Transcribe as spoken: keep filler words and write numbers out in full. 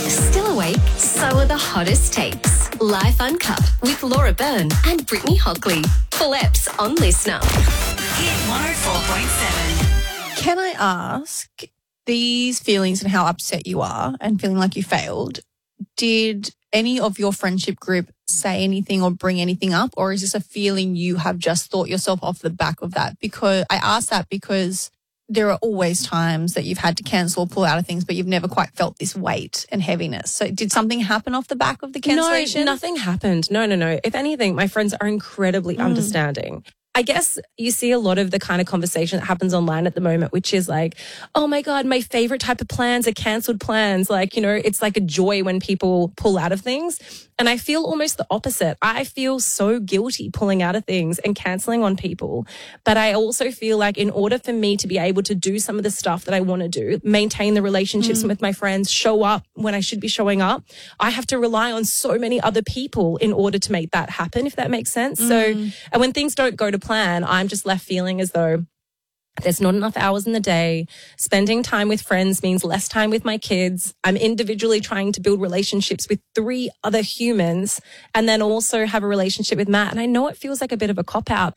Still awake? So are the hottest takes. Life Uncut with Laura Byrne and Brittany Hockley. Full eps on Listener. Hit one oh four point seven. Can I ask, these feelings and how upset you are and feeling like you failed, did any of your friendship group say anything or bring anything up, or is this a feeling you have just thought yourself off the back of that? Because I ask that because there are always times that you've had to cancel or pull out of things, but you've never quite felt this weight and heaviness. So did something happen off the back of the cancellation? No, nothing happened. No, no, no. If anything, my friends are incredibly mm. understanding. I guess you see a lot of the kind of conversation that happens online at the moment, which is like, oh my God, my favorite type of plans are cancelled plans. Like, you know, it's like a joy when people pull out of things. And I feel almost the opposite. I feel so guilty pulling out of things and cancelling on people. But I also feel like in order for me to be able to do some of the stuff that I want to do, maintain the relationships mm. with my friends, show up when I should be showing up, I have to rely on so many other people in order to make that happen, if that makes sense. Mm. So, and when things don't go to plan, I'm just left feeling as though there's not enough hours in the day. Spending time with friends means less time with my kids. I'm individually trying to build relationships with three other humans and then also have a relationship with Matt. And I know it feels like a bit of a cop-out,